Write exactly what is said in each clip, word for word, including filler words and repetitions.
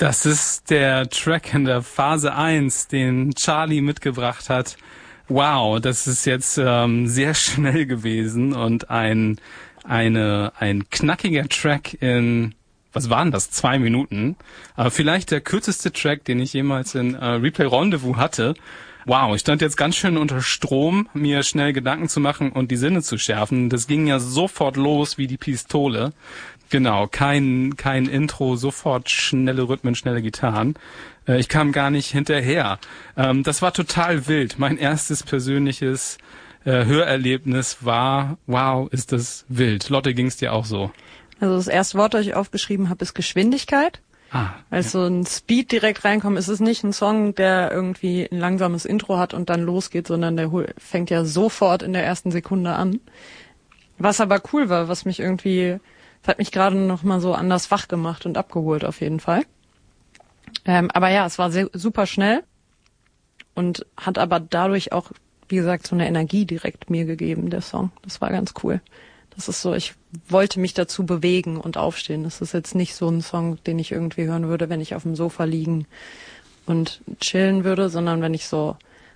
Das ist der Track in der Phase eins, den Charlie mitgebracht hat. Wow, das ist jetzt ähm, sehr schnell gewesen und ein eine ein knackiger Track in, was waren das, zwei Minuten. Aber vielleicht der kürzeste Track, den ich jemals in äh, Replay Rendezvous hatte. Wow, ich stand jetzt ganz schön unter Strom, mir schnell Gedanken zu machen und die Sinne zu schärfen. Das ging ja sofort los wie die Pistole. Genau, kein kein Intro, sofort schnelle Rhythmen, schnelle Gitarren. Äh, ich kam gar nicht hinterher. Ähm, das war total wild. Mein erstes persönliches äh, Hörerlebnis war, wow, ist das wild. Lotte, ging's dir auch so? Also das erste Wort, das ich aufgeschrieben habe, ist Geschwindigkeit. Ah, Weil ja. so ein Speed direkt reinkommt. Es ist nicht ein Song, der irgendwie ein langsames Intro hat und dann losgeht, sondern der fängt ja sofort in der ersten Sekunde an. Was aber cool war, was mich irgendwie, das hat mich gerade noch mal so anders wach gemacht und abgeholt auf jeden Fall. Ähm, aber ja, es war sehr, super schnell und hat aber dadurch auch, wie gesagt, so eine Energie direkt mir gegeben, der Song. Das war ganz cool. Das ist so, ich wollte mich dazu bewegen und aufstehen. Das ist jetzt nicht so ein Song, den ich irgendwie hören würde, wenn ich auf dem Sofa liegen und chillen würde, sondern wenn ich so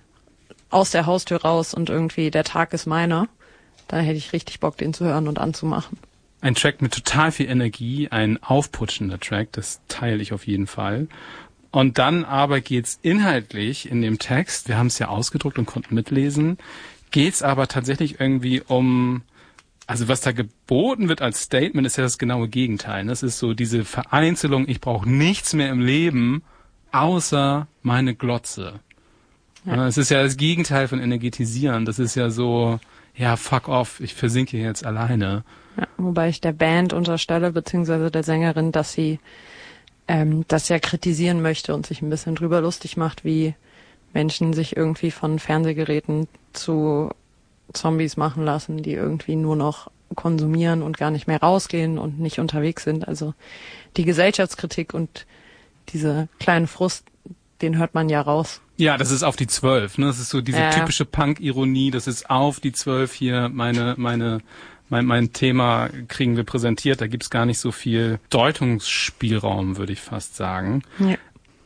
aus der Haustür raus und irgendwie der Tag ist meiner, da hätte ich richtig Bock, den zu hören und anzumachen. Ein Track mit total viel Energie, ein aufputschender Track, das teile ich auf jeden Fall. Und dann aber geht's inhaltlich in dem Text, wir haben es ja ausgedruckt und konnten mitlesen, geht's aber tatsächlich irgendwie um, also was da geboten wird als Statement, ist ja das genaue Gegenteil. Das ist so diese Vereinzelung, ich brauche nichts mehr im Leben, außer meine Glotze. Ja. Es ist ja das Gegenteil von energetisieren. Das ist ja so, ja, fuck off, ich versinke jetzt alleine. Ja, wobei ich der Band unterstelle, beziehungsweise der Sängerin, dass sie ähm, das ja kritisieren möchte und sich ein bisschen drüber lustig macht, wie Menschen sich irgendwie von Fernsehgeräten zu Zombies machen lassen, die irgendwie nur noch konsumieren und gar nicht mehr rausgehen und nicht unterwegs sind. Also die Gesellschaftskritik und diese kleinen Frust, den hört man ja raus. Ja, das ist auf die zwölf, ne? Das ist so diese ja, typische Punk-Ironie, das ist auf die zwölf hier, meine, meine, mein, mein Thema kriegen wir präsentiert, da gibt's gar nicht so viel Deutungsspielraum, würde ich fast sagen. Ja.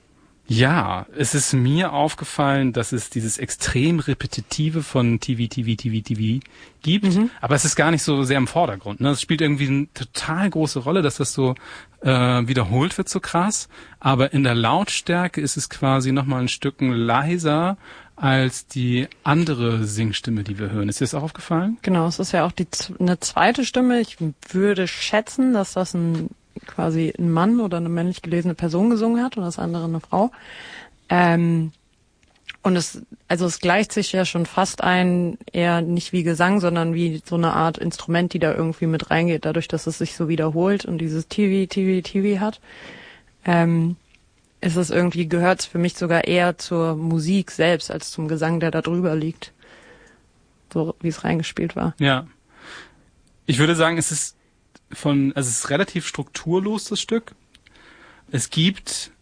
Ja, es ist mir aufgefallen, dass es dieses extrem Repetitive von T V, T V, T V, T V gibt, mhm. aber es ist gar nicht so sehr im Vordergrund. Ne? Es spielt irgendwie eine total große Rolle, dass das so äh, wiederholt wird, so krass, aber in der Lautstärke ist es quasi nochmal ein Stück leiser als die andere Singstimme, die wir hören. Ist dir das auch aufgefallen? Genau, es ist ja auch die eine zweite Stimme. Ich würde schätzen, dass das ein quasi ein Mann oder eine männlich gelesene Person gesungen hat und das andere eine Frau. Ähm, und es, also es gleicht sich ja schon fast ein, eher nicht wie Gesang, sondern wie so eine Art Instrument, die da irgendwie mit reingeht, dadurch, dass es sich so wiederholt und dieses T V, T V, T V hat. Ähm, ist es irgendwie, gehört es für mich sogar eher zur Musik selbst als zum Gesang, der da drüber liegt. So wie es reingespielt war. Ja. Ich würde sagen, es ist von, also es ist relativ strukturlos, das Stück. Es gibt